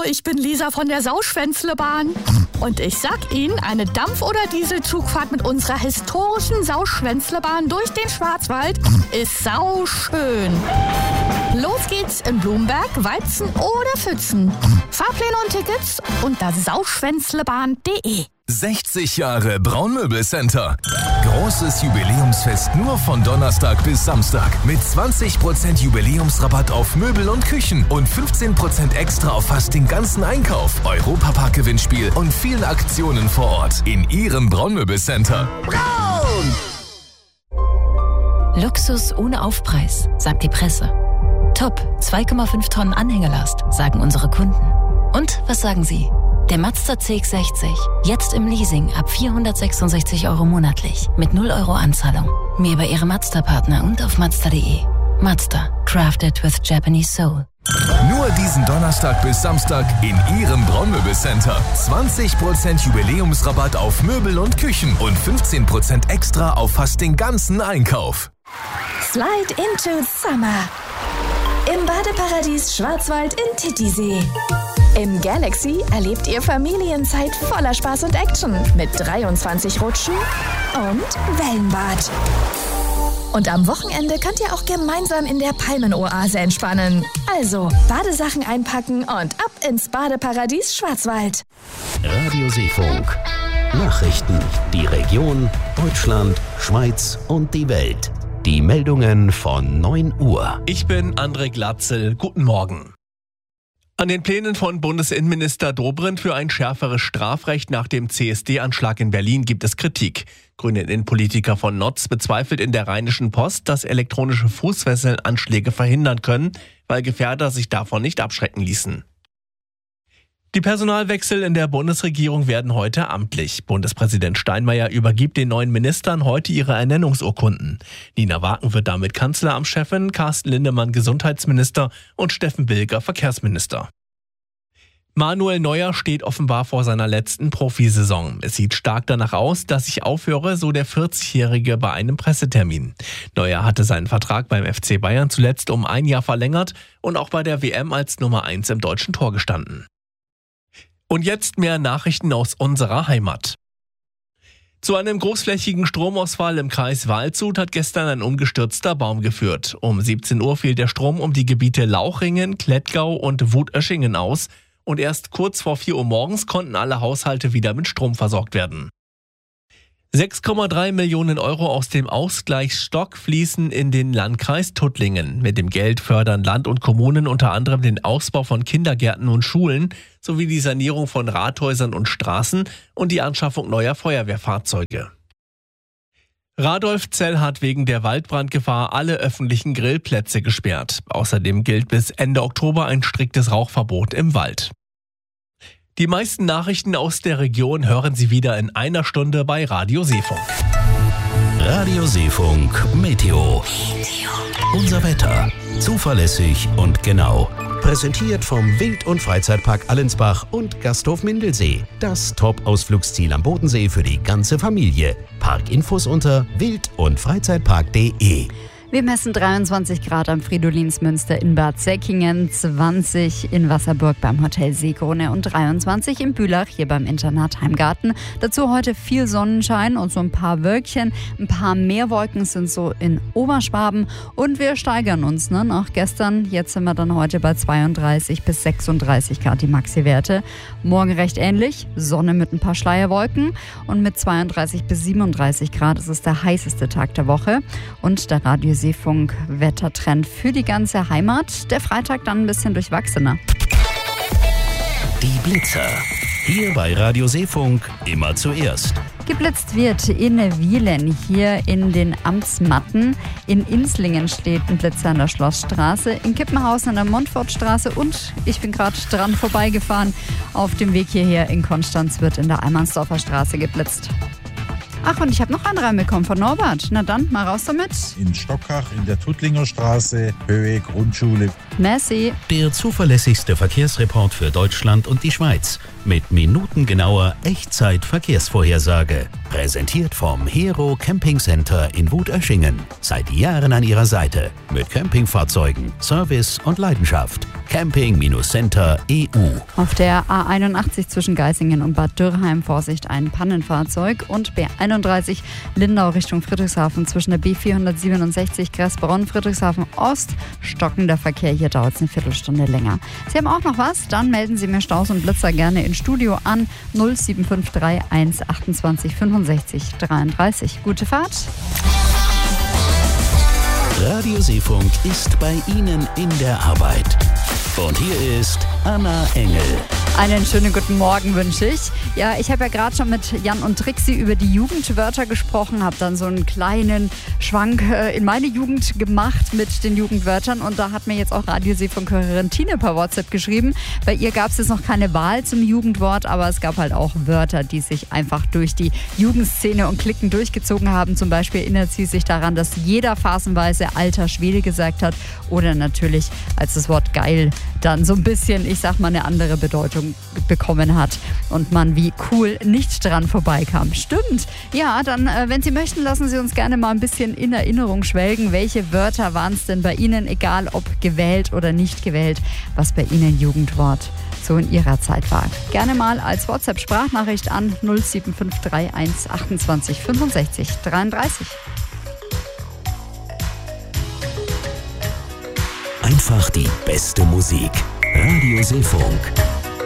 ich bin Lisa von der Sauschwänzlebahn. Und ich sag Ihnen, eine Dampf- oder Dieselzugfahrt mit unserer historischen Sauschwänzlebahn durch den Schwarzwald ist sauschön. Los geht's in Blumberg, Weizen oder Pfützen. Fahrpläne und Tickets unter sauschwänzlebahn.de. 60 Jahre Braunmöbelcenter. Großes Jubiläumsfest nur von Donnerstag bis Samstag. Mit 20% Jubiläumsrabatt auf Möbel und Küchen und 15% extra auf fast den ganzen Einkauf. Europapark-Gewinnspiel und vielen Aktionen vor Ort in Ihrem Braunmöbelcenter. Braun! Luxus ohne Aufpreis, sagt die Presse. Top, 2,5 Tonnen Anhängelast, sagen unsere Kunden. Und was sagen Sie? Der Mazda CX-60, jetzt im Leasing ab 466 € monatlich, mit 0 € Anzahlung. Mehr bei Ihrem Mazda-Partner und auf Mazda.de. Mazda, crafted with Japanese soul. Nur diesen Donnerstag bis Samstag in Ihrem Braunmöbelcenter. 20% Jubiläumsrabatt auf Möbel und Küchen und 15% extra auf fast den ganzen Einkauf. Slide into Summer. Im Badeparadies Schwarzwald in Titisee. Im Galaxy erlebt ihr Familienzeit voller Spaß und Action mit 23 Rutschen und Wellenbad. Und am Wochenende könnt ihr auch gemeinsam in der Palmenoase entspannen. Also Badesachen einpacken und ab ins Badeparadies Schwarzwald. Radio Seefunk. Nachrichten, die Region, Deutschland, Schweiz und die Welt. Die Meldungen von 9 Uhr. Ich bin André Glatzel. Guten Morgen. An den Plänen von Bundesinnenminister Dobrindt für ein schärferes Strafrecht nach dem CSD-Anschlag in Berlin gibt es Kritik. Grüne Innenpolitiker von Notz bezweifelt in der Rheinischen Post, dass elektronische Fußfesseln Anschläge verhindern können, weil Gefährder sich davon nicht abschrecken ließen. Die Personalwechsel in der Bundesregierung werden heute amtlich. Bundespräsident Steinmeier übergibt den neuen Ministern heute ihre Ernennungsurkunden. Nina Waken wird damit Kanzleramtschefin, Carsten Linnemann Gesundheitsminister und Steffen Bilger Verkehrsminister. Manuel Neuer steht offenbar vor seiner letzten Profisaison. Es sieht stark danach aus, dass ich aufhöre, so der 40-Jährige bei einem Pressetermin. Neuer hatte seinen Vertrag beim FC Bayern zuletzt um 1 Jahr verlängert und auch bei der WM als Nummer 1 im deutschen Tor gestanden. Und jetzt mehr Nachrichten aus unserer Heimat. Zu einem großflächigen Stromausfall im Kreis Waldshut hat gestern ein umgestürzter Baum geführt. Um 17 Uhr fiel der Strom um die Gebiete Lauchringen, Klettgau und Wutöschingen aus. Und erst kurz vor 4 Uhr morgens konnten alle Haushalte wieder mit Strom versorgt werden. 6,3 Millionen € aus dem Ausgleichsstock fließen in den Landkreis Tuttlingen. Mit dem Geld fördern Land und Kommunen unter anderem den Ausbau von Kindergärten und Schulen sowie die Sanierung von Rathäusern und Straßen und die Anschaffung neuer Feuerwehrfahrzeuge. Radolfzell hat wegen der Waldbrandgefahr alle öffentlichen Grillplätze gesperrt. Außerdem gilt bis Ende Oktober ein striktes Rauchverbot im Wald. Die meisten Nachrichten aus der Region hören Sie wieder in einer Stunde bei Radio Seefunk. Radio Seefunk Meteo. Unser Wetter. Zuverlässig und genau. Präsentiert vom Wild- und Freizeitpark Allensbach und Gasthof Mindelsee. Das Top-Ausflugsziel am Bodensee für die ganze Familie. Parkinfos unter wild- und freizeitpark.de. Wir messen 23 Grad am Fridolinsmünster in Bad Säckingen, 20 in Wasserburg beim Hotel Seekrone und 23 in Bülach hier beim Internat Heimgarten. Dazu heute viel Sonnenschein und so ein paar Wölkchen. Ein paar mehr Wolken sind so in Oberschwaben und wir steigern uns nach gestern. Jetzt sind wir dann heute bei 32 bis 36 Grad die Maxi-Werte. Morgen recht ähnlich, Sonne mit ein paar Schleierwolken und mit 32 bis 37 Grad ist es der heißeste Tag der Woche. Und der Radio Seefunk Wettertrend für die ganze Heimat. Der Freitag dann ein bisschen durchwachsener. Die Blitzer. Hier bei Radio Seefunk immer zuerst. Geblitzt wird in Wielen, hier in den Amtsmatten. In Inslingen steht ein Blitzer an der Schlossstraße, in Kippenhausen an der Montfortstraße und ich bin gerade dran vorbeigefahren. Auf dem Weg hierher in Konstanz wird in der Almansdorfer Straße geblitzt. Ach, und ich habe noch einen reinbekommen von Norbert. Na dann, mal raus damit. In Stockach in der Tuttlinger Straße, Höhe Grundschule. Merci. Der zuverlässigste Verkehrsreport für Deutschland und die Schweiz. Mit minutengenauer Echtzeit-Verkehrsvorhersage. Präsentiert vom Hero Camping Center in Wutöschingen. Seit Jahren an Ihrer Seite. Mit Campingfahrzeugen, Service und Leidenschaft. camping-center.eu. Auf der A81 zwischen Geisingen und Bad Dürrheim Vorsicht ein Pannenfahrzeug und B31 Lindau Richtung Friedrichshafen zwischen der B467 Kressbronn Friedrichshafen Ost stockender Verkehr. Hier dauert es eine Viertelstunde länger. Sie haben auch noch was? Dann melden Sie mir Staus und Blitzer gerne ins Studio an 07531 28 65 33. Gute Fahrt! Radio Seefunk ist bei Ihnen in der Arbeit. Und hier ist Anna Engel. Einen schönen guten Morgen wünsche ich. Ja, ich habe ja gerade schon mit Jan und Trixi über die Jugendwörter gesprochen, habe dann so einen kleinen Schwank in meine Jugend gemacht mit den Jugendwörtern und da hat mir jetzt auch Radio Seefunk-Hörerin Tine per WhatsApp geschrieben. Bei ihr gab es jetzt noch keine Wahl zum Jugendwort, aber es gab halt auch Wörter, die sich einfach durch die Jugendszene und Cliquen durchgezogen haben. Zum Beispiel erinnert sie sich daran, dass jeder phasenweise alter Schwede gesagt hat oder natürlich als das Wort geil dann so ein bisschen, ich sag mal, eine andere Bedeutung bekommen hat und man wie cool nicht dran vorbeikam. Stimmt. Ja, dann, wenn Sie möchten, lassen Sie uns gerne mal ein bisschen in Erinnerung schwelgen. Welche Wörter waren es denn bei Ihnen, egal ob gewählt oder nicht gewählt, was bei Ihnen Jugendwort so in Ihrer Zeit war? Gerne mal als WhatsApp-Sprachnachricht an 07531 28 65 33. Einfach die beste Musik. Radio Seefunk.